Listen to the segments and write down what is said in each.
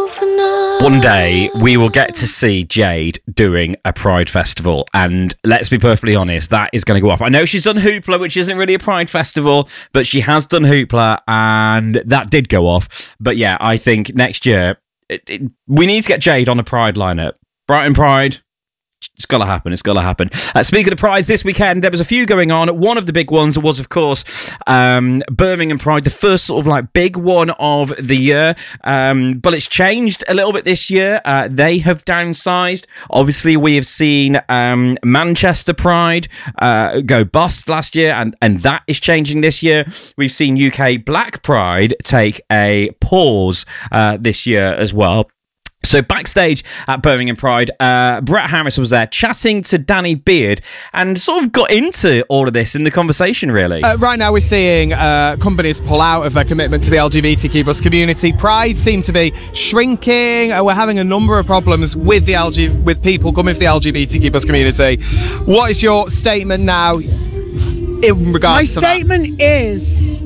One day we will get to see Jade doing a Pride festival, and let's be perfectly honest, that is going to go off. I know she's done Hoopla, which isn't really a Pride festival, but she has done Hoopla, and that did go off. But yeah, I think next year we need to get Jade on a Pride lineup. Brighton Pride. It's got to happen. It's got to happen. Speaking of Prides, this weekend there was a few going on. One of the big ones was, of course, Birmingham Pride, the first sort of like big one of the year. But it's changed a little bit this year. They have downsized. Obviously, we have seen Manchester Pride go bust last year, and that is changing this year. We've seen UK Black Pride take a pause this year as well. So backstage at Birmingham Pride, Brett Harris was there chatting to Danny Beard and sort of got into all of this in the conversation, really. Right now we're seeing companies pull out of their commitment to the LGBTQ plus community. Pride seem to be shrinking. We're having a number of problems with with people coming from the LGBTQ plus community. What is your statement now in regards to that? My statement is,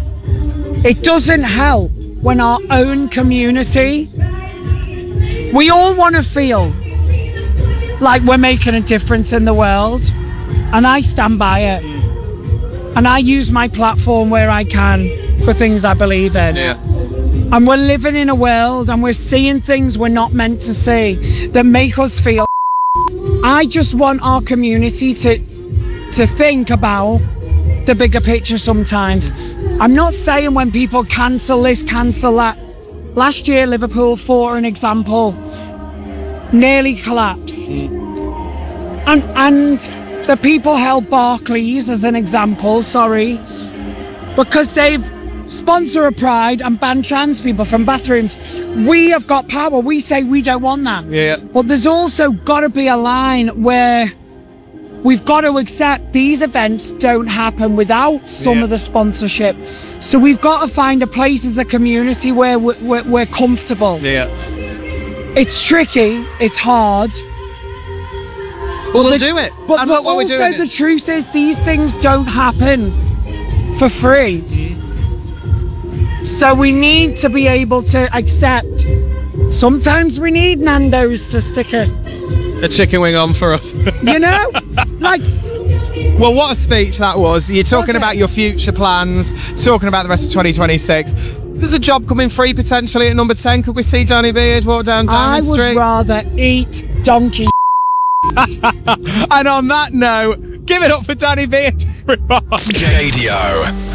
it doesn't help when our own community... We all want to feel like we're making a difference in the world, and I stand by it. And I use my platform where I can for things I believe in. Yeah. And we're living in a world and we're seeing things we're not meant to see that make us feel. I just want our community to think about the bigger picture sometimes. I'm not saying when people cancel this, cancel that. Last year, Liverpool, for an example, nearly collapsed. And the people held Barclays as an example, because they've sponsored a Pride and banned trans people from bathrooms. We have got power. We say we don't want that. Yeah. But there's also got to be a line where we've got to accept these events don't happen without some of the sponsorship. So we've got to find a place as a community where we're comfortable. Yeah. It's tricky. It's hard. But we'll do it. But also the truth is these things don't happen for free. So we need to be able to accept. Sometimes we need Nando's to stick a chicken wing on for us. You know? Like... Well, what a speech that was. You're talking about your future plans, talking about the rest of 2026. There's a job coming free potentially at number 10. Could we see Danny Beard walk down Downing Street? I would rather eat donkey. And on that note, give it up for Danny Beard. Radio.